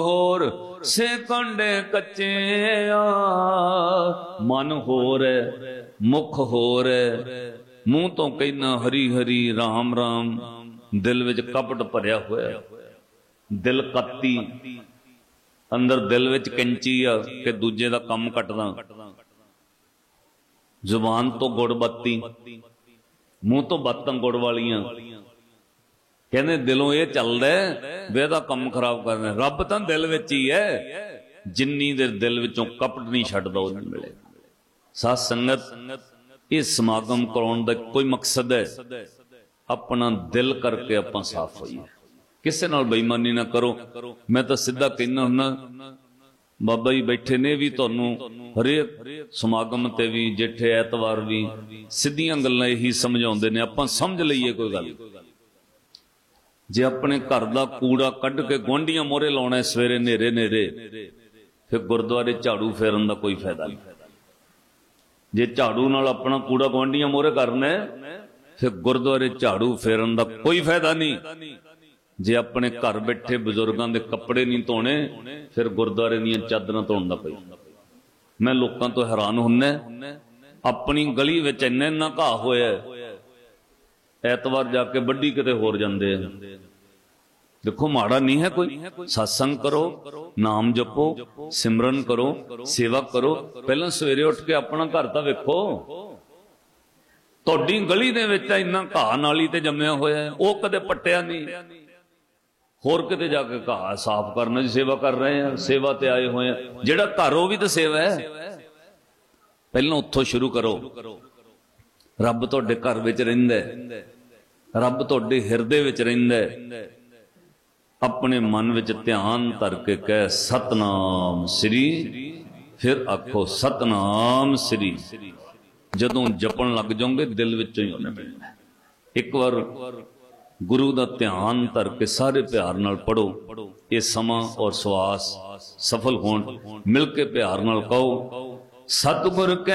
होर से कंडे कच्चे मन होर मुख होर मूँह तो कहना हरी हरी राम राम दिल विच कपट भरिया होया दिल कत्ती अंदर दिल विच कैंची आ कि दूजे दा कम कटदा जुबान तो गुड़ बत्ती मूँह तो बातां गुड़ वालियां कहने दिलों ये चलदा वे दा कम खराब करना रब तां दिल विच ही है जिन्नी देर दिल विचों कपट नहीं छड्डदा उह नहीं मिले। साध संगत ये समागम कराउण दा कोई मकसद है अपना दिल करके आपां साफ होईए किसे नाल बेईमानी ना करो। मैं तो सीधा कहना हुन्ना बाबा जी बैठे ने भी तुहानूं हरेक समागम ते भी जेठे ऐतवार भी सीधियां गल्लां यही समझाउंदे ने आपां समझ लईए कोई गल। जे अपने घर का कूड़ा कढ़ के गुआंढियां मोहरे लाउणा सवेरे नेरे नेरे फिर गुरुद्वारे झाड़ू फेरन का कोई फायदा नहीं। जे झाड़ू नाल अपना कूड़ा गुआंढियां मोहरे करना फिर गुरुद्वारे झाड़ू फेरन का कोई फायदा नहीं। जे अपने घर बैठे बजुर्गों के कपड़े नहीं धोने फिर गुरुद्वारे दीयां चादरां धोण दा कोई। मैं लोकां तो हैरान हुन्ना अपनी गली विच इन्ना घाह होया ऐतवार जाके बड्डी किते होर जांदे हैं। देखो माड़ा नहीं है कोई सत्संग करो नाम जपो सिमरन करो सेवा करो पहला सवेरे उठ के अपना घर तां वेखो। तुहाडी गली दे विच इन्ना घाह नाली ते जम्मिया होया वो कदे पट्टिया नहीं होर किते जाके घाह साफ करने की सेवा कर रहे हैं। सेवा ते आए हुए हैं जिहड़ा घर वो भी तो सेवा है पहला उत्थों शुरू करो। रब तुहाडे घर विच रहिंदा है रब तुहाडे हिरदे विच रहिंदा है। अपने मन विच ध्यान धर के कह सतनाम श्री फिर आखो सतनाम श्री। जदों जपन लग जाओगे दिल विचों ही उन्हें मिलना। एक बार गुरु दा ध्यान धर के सारे प्यार नाल पढ़ो ये समा और श्वास सफल होण मिल के प्यार नाल कहो सतगुर